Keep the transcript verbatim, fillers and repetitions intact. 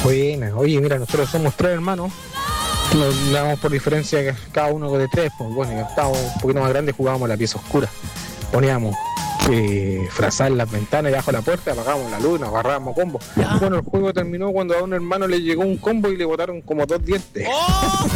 Buena, oye, mira, nosotros somos tres hermanos. Nos damos por diferencia que cada uno de tres, pues bueno, ya estábamos un poquito más grandes, jugábamos la pieza oscura. Poníamos eh, frazar las ventanas y bajo la puerta, apagábamos la luz y nos agarrábamos combo. Bueno, el juego terminó cuando a un hermano le llegó un combo y le botaron como dos dientes.